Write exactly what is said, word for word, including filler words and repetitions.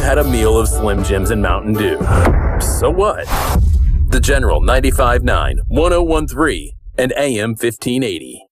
you've had a meal of Slim Jims and Mountain Dew. So what? The General ninety-five point nine, ten thirteen, and A M fifteen eighty.